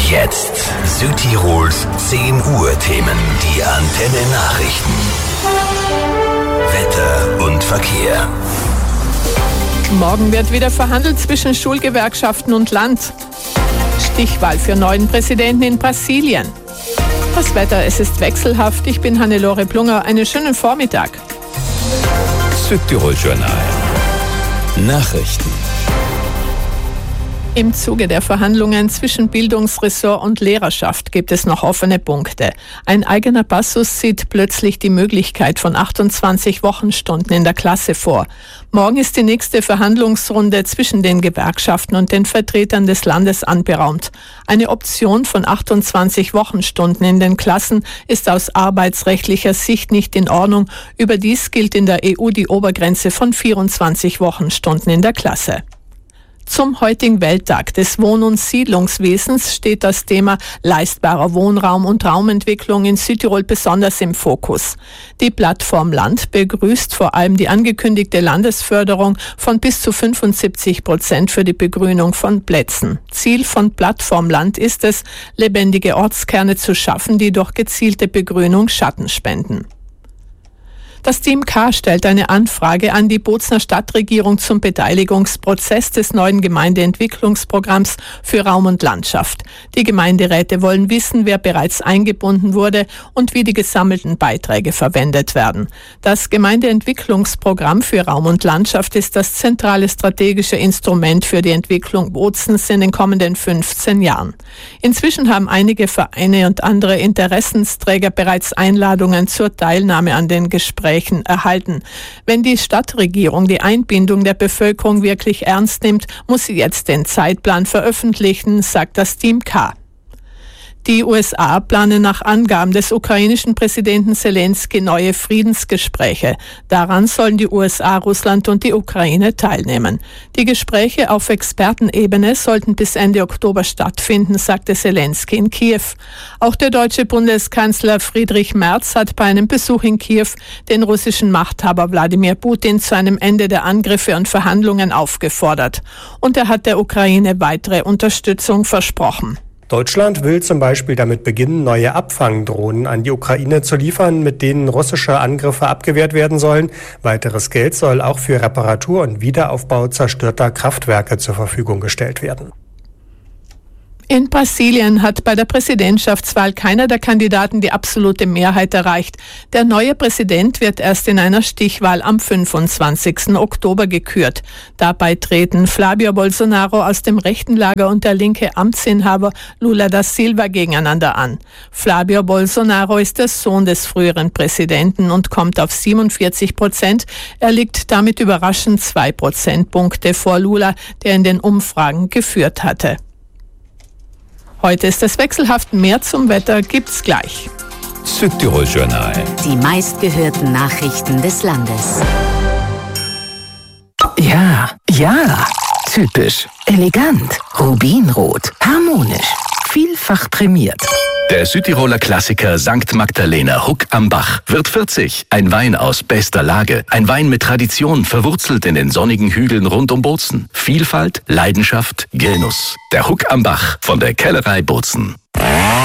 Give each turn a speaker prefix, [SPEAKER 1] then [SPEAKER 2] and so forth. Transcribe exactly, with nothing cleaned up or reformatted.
[SPEAKER 1] Jetzt Südtirols zehn Uhr Themen, die Antenne Nachrichten. Wetter und Verkehr.
[SPEAKER 2] Morgen wird wieder verhandelt zwischen Schulgewerkschaften und Land. Stichwahl für neuen Präsidenten in Brasilien. Das Wetter, es ist wechselhaft. Ich bin Hannelore Plunger. Einen schönen Vormittag.
[SPEAKER 1] Südtirol Journal. Nachrichten.
[SPEAKER 2] Im Zuge der Verhandlungen zwischen Bildungsressort und Lehrerschaft gibt es noch offene Punkte. Ein eigener Passus sieht plötzlich die Möglichkeit von achtundzwanzig Wochenstunden in der Klasse vor. Morgen ist die nächste Verhandlungsrunde zwischen den Gewerkschaften und den Vertretern des Landes anberaumt. Eine Option von achtundzwanzig Wochenstunden in den Klassen ist aus arbeitsrechtlicher Sicht nicht in Ordnung. Überdies gilt in der E U die Obergrenze von vierundzwanzig Wochenstunden in der Klasse. Zum heutigen Welttag des Wohn- und Siedlungswesens steht das Thema leistbarer Wohnraum und Raumentwicklung in Südtirol besonders im Fokus. Die Plattform Land begrüßt vor allem die angekündigte Landesförderung von bis zu fünfundsiebzig Prozent für die Begrünung von Plätzen. Ziel von Plattform Land ist es, lebendige Ortskerne zu schaffen, die durch gezielte Begrünung Schatten spenden. Das Team K stellt eine Anfrage an die Bozner Stadtregierung zum Beteiligungsprozess des neuen Gemeindeentwicklungsprogramms für Raum und Landschaft. Die Gemeinderäte wollen wissen, wer bereits eingebunden wurde und wie die gesammelten Beiträge verwendet werden. Das Gemeindeentwicklungsprogramm für Raum und Landschaft ist das zentrale strategische Instrument für die Entwicklung Bozens in den kommenden fünfzehn Jahren. Inzwischen haben einige Vereine und andere Interessensträger bereits Einladungen zur Teilnahme an den Gesprächen erhalten. Wenn die Stadtregierung die Einbindung der Bevölkerung wirklich ernst nimmt, muss sie jetzt den Zeitplan veröffentlichen, sagt das Team K. Die U S A planen nach Angaben des ukrainischen Präsidenten Zelensky neue Friedensgespräche. Daran sollen die U S A, Russland und die Ukraine teilnehmen. Die Gespräche auf Expertenebene sollten bis Ende Oktober stattfinden, sagte Zelensky in Kiew. Auch der deutsche Bundeskanzler Friedrich Merz hat bei einem Besuch in Kiew den russischen Machthaber Wladimir Putin zu einem Ende der Angriffe und Verhandlungen aufgefordert. Und er hat der Ukraine weitere Unterstützung versprochen.
[SPEAKER 3] Deutschland will zum Beispiel damit beginnen, neue Abfangdrohnen an die Ukraine zu liefern, mit denen russische Angriffe abgewehrt werden sollen. Weiteres Geld soll auch für Reparatur und Wiederaufbau zerstörter Kraftwerke zur Verfügung gestellt werden.
[SPEAKER 2] In Brasilien hat bei der Präsidentschaftswahl keiner der Kandidaten die absolute Mehrheit erreicht. Der neue Präsident wird erst in einer Stichwahl am fünfundzwanzigsten Oktober gekürt. Dabei treten Flavio Bolsonaro aus dem rechten Lager und der linke Amtsinhaber Lula da Silva gegeneinander an. Flavio Bolsonaro ist der Sohn des früheren Präsidenten und kommt auf siebenundvierzig Prozent. Er liegt damit überraschend zwei Prozentpunkte vor Lula, der in den Umfragen geführt hatte. Heute ist es wechselhaft, mehr zum Wetter gibt's gleich.
[SPEAKER 1] Südtirol Journal.
[SPEAKER 4] Die meistgehörten Nachrichten des Landes.
[SPEAKER 5] Ja, ja, typisch, elegant, rubinrot, harmonisch, vielfach prämiert.
[SPEAKER 6] Der Südtiroler Klassiker Sankt Magdalena Huck am Bach wird vierzig. Ein Wein aus bester Lage. Ein Wein mit Tradition, verwurzelt in den sonnigen Hügeln rund um Bozen. Vielfalt, Leidenschaft, Genuss. Der Huck am Bach von der Kellerei Bozen.